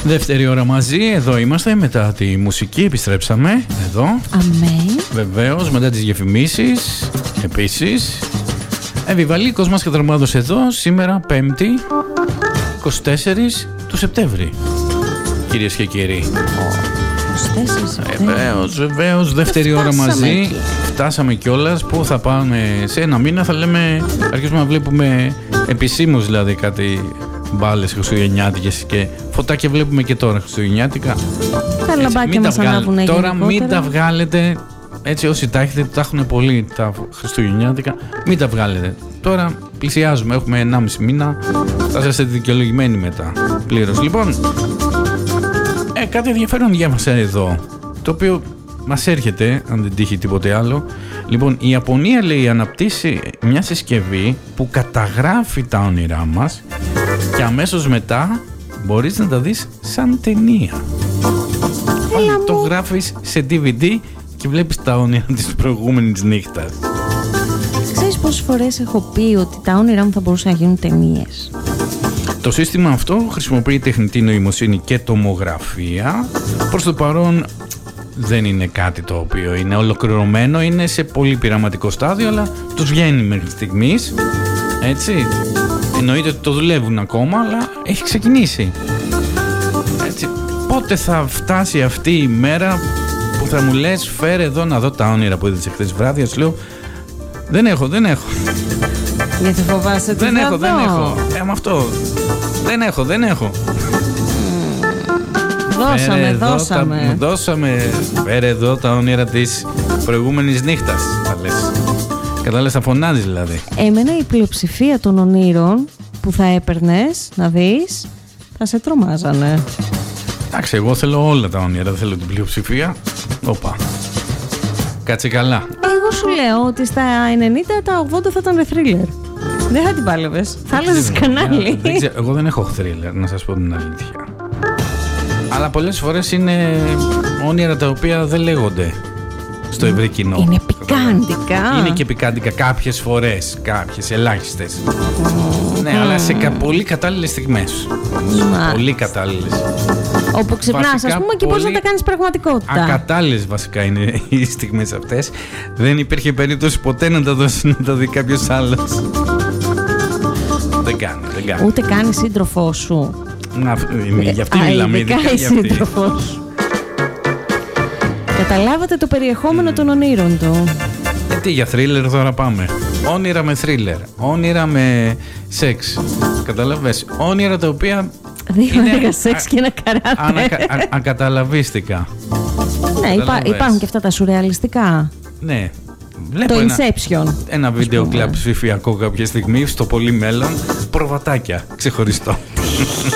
Δεύτερη ώρα μαζί, εδώ είμαστε, μετά τη μουσική επιστρέψαμε, εδώ. Αμέ. Βεβαίως, μετά τις διαφημίσεις, επίσης. Βιβαλίκος μας καταρμάδος εδώ, σήμερα 5η, 24 του Σεπτέμβρη, κυρίες και κύριοι. 24 Βεβαίως, δεύτερη ώρα μαζί. Εκεί. Φτάσαμε κιόλας, που θα πάμε σε ένα μήνα, θα λέμε, αρχίσουμε να βλέπουμε επισήμως δηλαδή κάτι μπάλες χριστουγεννιάτικες και φωτάκια βλέπουμε και τώρα χριστουγεννιάτικα. Τα λαμπάκια μας ανάβουν τώρα μην τα βγάλετε, έτσι όσοι τα έχετε, τα έχουν πολύ τα χριστουγεννιάτικα, μην τα βγάλετε. Τώρα πλησιάζουμε, έχουμε 1,5 μήνα, θα είστε δικαιολογημένοι μετά πλήρως. Λοιπόν, κάτι ενδιαφέρον διάβασα εδώ, το οποίο μας έρχεται, αν δεν τύχει τίποτε άλλο. Λοιπόν, η Ιαπωνία, λέει, αναπτύσσει μια συσκευή που καταγράφει τα όνειρά μας και αμέσως μετά μπορείς να τα δεις σαν ταινία. Το γράφεις σε DVD και βλέπεις τα όνειρα της προηγούμενης νύχτας. Ξέρεις πόσες φορές έχω πει ότι τα όνειρά μου θα μπορούσαν να γίνουν ταινίες? Το σύστημα αυτό χρησιμοποιεί τεχνητή νοημοσύνη και τομογραφία. Προς το παρόν δεν είναι κάτι το οποίο είναι ολοκληρωμένο, είναι σε πολύ πειραματικό στάδιο, αλλά τους βγαίνει μέχρι στιγμής, έτσι. Εννοείται ότι το δουλεύουν ακόμα, αλλά έχει ξεκινήσει. Έτσι. Πότε θα φτάσει αυτή η μέρα που θα μου λες, φέρε εδώ να δω τα όνειρα που είδες χθες βράδυ? Ας λέω, δεν έχω. Γιατί φοβάσαι ότι δεν έχω. Με αυτό, δεν έχω. Δώσαμε. Φέρε εδώ τα όνειρα της προηγούμενης νύχτας, θα λες. Κατάλαβες, θα φωνάζεις δηλαδή. Εμένα η πλειοψηφία των ονείρων που θα έπαιρνες να δεις θα σε τρομάζανε. Εντάξει, εγώ θέλω όλα τα όνειρα, δεν θέλω την πλειοψηφία. Όπα. Κάτσε καλά. Εγώ σου λέω ότι στα 90 τα 80 θα ήταν θρίλερ. Δεν θα την πάλευες. Θα άλλαζες κανάλι. Εγώ δεν έχω θρίλερ, να σας πω την αλήθεια. Αλλά πολλές φορές είναι όνειρα τα οποία δεν λέγονται στο ευρύ κοινό. Είναι πικάντικα. Είναι και πικάντικα κάποιες φορές, κάποιες ελάχιστες. Ναι, αλλά σε πολύ κατάλληλες στιγμές. Πολύ κατάλληλες. Όπου ξυπνάς, ας πούμε, και μπορείς να τα κάνεις πραγματικότητα. Ακατάλληλες βασικά είναι οι στιγμές αυτές. Δεν υπήρχε περίπτωση ποτέ να τα δώσει να τα δει κάποιος άλλος. Δεν κάνει. Ούτε κάνει σύντροφό σου. Για αυτή μιλάμε, ειδικά η σύντροφός σου. Καταλάβατε το περιεχόμενο των ονείρων του. Τι για θρίλερ τώρα πάμε? Όνειρα με θρίλερ, όνειρα με σεξ. Καταλαβες, όνειρα τα οποία είναι σεξ και ένα καράτε. Ακαταλαβίστικα. Ναι, υπάρχουν και αυτά τα σουρεαλιστικά. Ναι. Το Inception. Ένα βίντεο κλαμπ ψηφιακό κάποια στιγμή, στο πολύ μέλλον, προβατάκια ξεχωριστό.